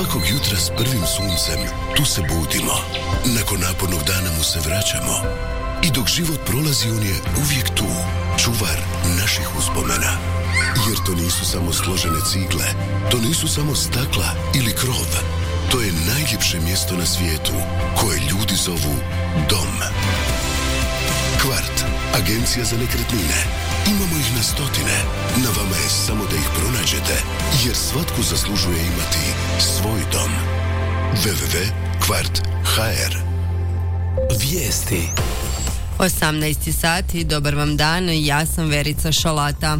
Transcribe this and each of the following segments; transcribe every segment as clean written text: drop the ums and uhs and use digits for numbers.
Svakog jutra s prvim suncem tu se budimo. Nakon napornog dana mu se vraćamo. I dok život prolazi on je uvijek tu, čuvar naših uspomena. Jer to nisu samo složene cigle, to nisu samo stakla ili krov. To je najljepše mjesto na svijetu koje ljudi zovu dom. Kvart, agencija za nekretnine. Imamo ih na stotine. Na vama je samo da ih pronađete, jer svatko zaslužuje imati svoj dom. www.kvart.hr. Vijesti. 18 sati, dobar vam dan, ja sam Verica Šalata.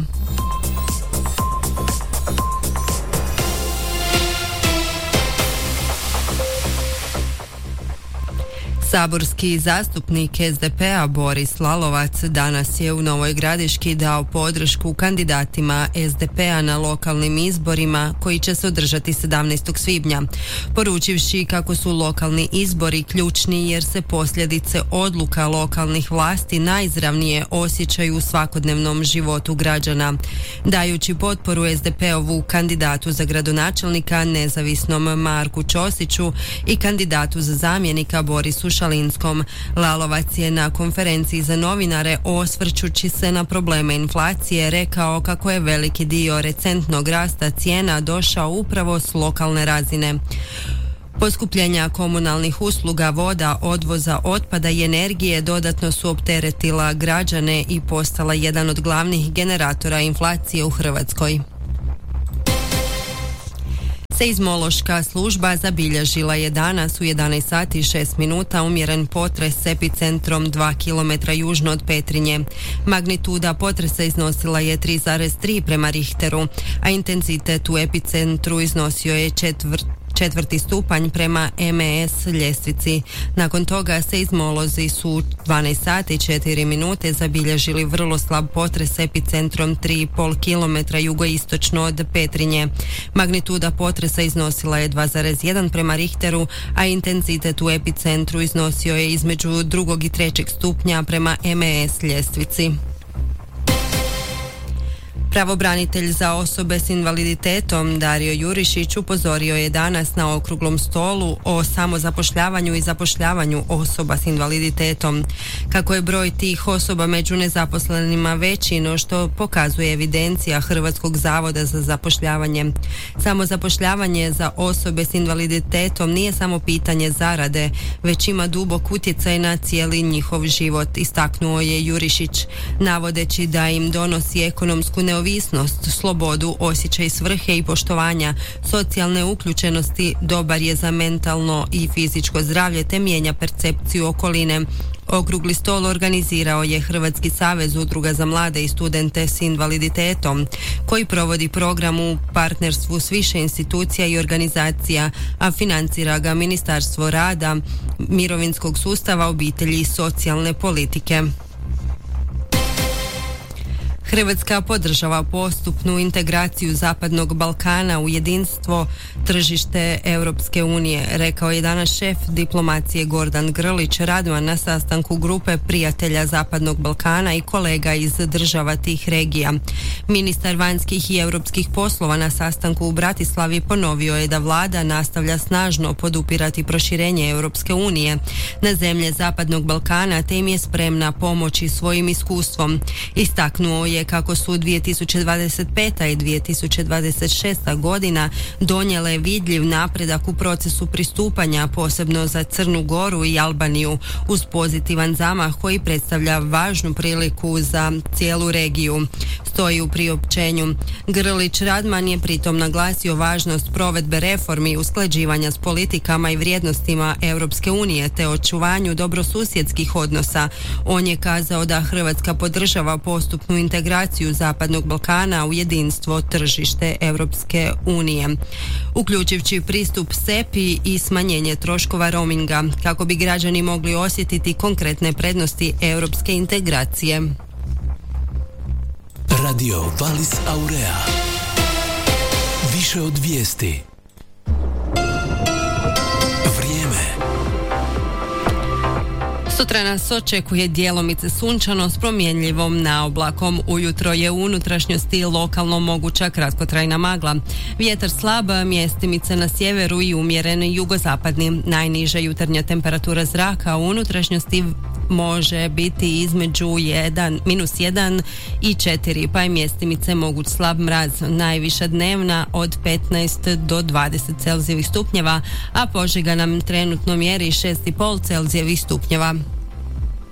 Saborski zastupnik SDP-a Boris Lalovac danas je u Novoj Gradiški dao podršku kandidatima SDP-a na lokalnim izborima koji će se održati 17. svibnja, poručivši kako su lokalni izbori ključni jer se posljedice odluka lokalnih vlasti najizravnije osjećaju u svakodnevnom životu građana. Dajući potporu SDP-ovu kandidatu za gradonačelnika nezavisnom Marku Ćosiću i kandidatu za zamjenika Borisu Šalinskom, Lalovac je na konferenciji za novinare, osvrćući se na probleme inflacije, rekao kako je veliki dio recentnog rasta cijena došao upravo s lokalne razine. Poskupljenja komunalnih usluga, voda, odvoza otpada i energije dodatno su opteretila građane i postala jedan od glavnih generatora inflacije u Hrvatskoj. Seizmološka služba zabilježila je danas u 11 sati i 6 minuta umjeren potres s epicentrom 2 km južno od Petrinje. Magnituda potresa iznosila je 3,3 prema Richteru, a intenzitet u epicentru iznosio je četvrti stupanj prema MES ljestvici. Nakon toga seizmolozi su 12 sati i 4 minute zabilježili vrlo slab potres s epicentrom 3,5 km jugoistočno od Petrinje. Magnituda potresa iznosila je 2,1 prema Richteru, a intenzitet u epicentru iznosio je između 2. i 3. stupnja prema MES ljestvici. Pravobranitelj za osobe s invaliditetom Dario Jurišić upozorio je danas na okruglom stolu o samozapošljavanju i zapošljavanju osoba s invaliditetom. Kako je broj tih osoba među nezaposlenima veći no što pokazuje evidencija Hrvatskog zavoda za zapošljavanje. Samozapošljavanje za osobe s invaliditetom nije samo pitanje zarade, već ima dubok utjecaj na cijeli njihov život, istaknuo je Jurišić, navodeći da im donosi ekonomsku neovisnost, slobodu, osjećaj svrhe i poštovanja, socijalne uključenosti, dobar je za mentalno i fizičko zdravlje te mijenja percepciju okoline. Okrugli stol organizirao je Hrvatski savez udruga za mlade i studente s invaliditetom, koji provodi program u partnerstvu s više institucija i organizacija, a financira ga Ministarstvo rada, mirovinskog sustava, obitelji i socijalne politike. Hrvatska podržava postupnu integraciju Zapadnog Balkana u jedinstvo tržište Europske unije, rekao je danas šef diplomacije Gordan Grlić Radman na sastanku grupe prijatelja Zapadnog Balkana i kolega iz država tih regija. Ministar vanjskih i europskih poslova na sastanku u Bratislavi ponovio je da vlada nastavlja snažno podupirati proširenje Europske unije na zemlje Zapadnog Balkana te im je spremna pomoći svojim iskustvom. Istaknuo je kako su 2025. i 2026. godina donijele vidljiv napredak u procesu pristupanja, posebno za Crnu Goru i Albaniju, uz pozitivan zamah koji predstavlja važnu priliku za cijelu regiju, stoji u priopćenju. Grlić Radman je pritom naglasio važnost provedbe reformi i usklađivanja s politikama i vrijednostima Europske unije te očuvanju dobrosusjedskih odnosa. On je kazao da Hrvatska podržava postupnu integraciju Zapadnog Balkana u jedinstvo tržište Europske unije, uključujući pristup SEPI i smanjenje troškova roaminga, kako bi građani mogli osjetiti konkretne prednosti europske integracije. Radio Valis Aurea. Više od vijesti. Sutra nas očekuje djelomice sunčano s promjenljivom naoblakom. Ujutro je u unutrašnjosti lokalno moguća kratkotrajna magla. Vjetar slab, mjestimice na sjeveru i umjeren jugozapadni. Najniža jutarnja temperatura zraka u unutrašnjosti može biti između -1 i 4, pa je mjestimice moguć slab mraz. Najviša dnevna od 15 do 20 Celzijevih stupnjeva, a Požega nam trenutno mjeri 6,5 Celzijevih stupnjeva.